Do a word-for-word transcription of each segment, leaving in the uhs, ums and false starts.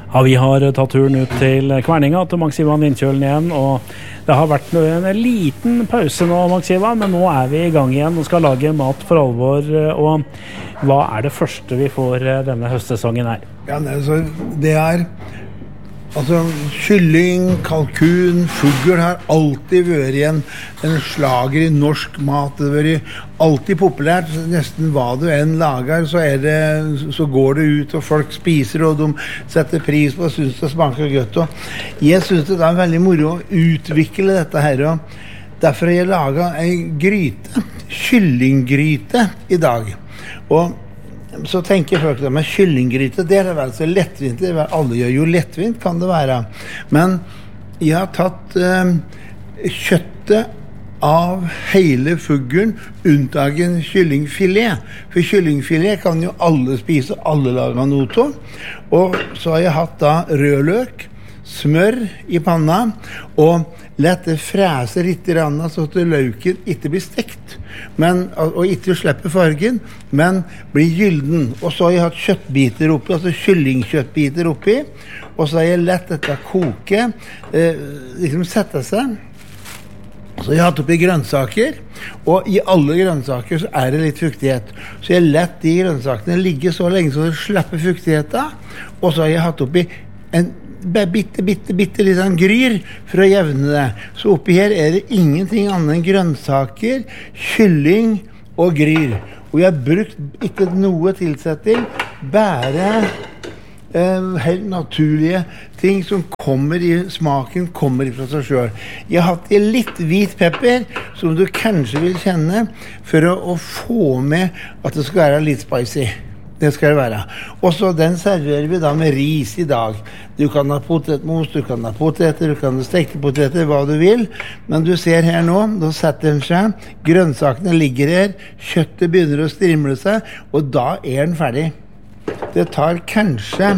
Ja, vi har tatt turen ut til Kverninga, til Maxivan Vindkjølen igjen, og det har vært en liten pause nå, Maxivan, men nå er vi i gang igjen og skal lage mat for alvor, og hva er det første vi får denne høstsesongen her? Ja, det er altså kylling, kalkun, fugl har alltid vært en, en slager i norsk mat. Det har vært alltid populært. Nesten hva du enn lager, så, er det, så går det ut, og folk spiser, og de setter pris på og synes det smaker godt. Og jeg synes det er veldig moro å utvikle dette her, og derfor har jeg laget en gryte, kyllinggryte i dag. Og så tenker folk at med kyllinggryte, det er vel så lettvint, alle gjør jo lettvint, kan det være. Men jeg har tatt eh, kjøttet av hele fuglen, unntagen kyllingfilet. For kyllingfilet kan jo alle spise, alle lager noe til. Og så har jeg hatt da rødløk, smør i panna, og lett det fræse litt i randa, så at løken ikke blir stekt. Men, og ikke slipper fargen, men blir gylden. Og så har jeg hatt kjøttbiter oppi, altså kyllingkjøttbiter oppi, og så har jeg lett dette koke, eh, liksom sette seg. Så jeg har hatt oppi grønnsaker, og i alle grønnsaker så er det litt fuktighet. Så jeg har lett de grønnsakene ligge så lenge så det slipper fuktigheten, og så har jeg hatt oppi en bitte, bitte, bitte litt sånn gryr for å jevne det. Så oppi her er det ingenting annet enn grønnsaker, kylling og gryr. Og jeg har brukt ikke noe tilsetting, bare eh, helt naturlige ting som kommer i smaken, kommer fra seg selv. Jeg har hatt i litt hvit pepper, som du kanskje vil kjenne, for å, å få med at det skal være litt spicy. Det skal det være. Og så den serverer vi da med ris i dag. Du kan ha potetmos, du kan ha poteter, du kan ha stekte poteter, hva du vil. Men du ser her nå, da setter den seg, grønnsakene ligger her, kjøttet begynner å strimle seg, og da er den ferdig. Det tar kanskje,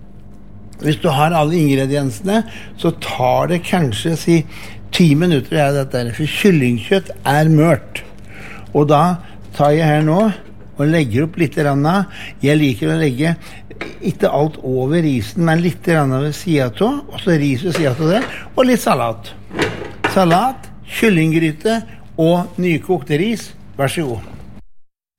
hvis du har alle ingrediensene, så tar det kanskje, si, ti minutter er dette, for kyllingkjøtt er mørt. Og da tar jeg her nå, og legger opp litt ranna. Jeg liker å legge ikke alt over risen, men litt ranna ved siden av, og så ris ved siden av det, og litt salat. Salat, kyllinggryte og nykokte ris. Vær så god.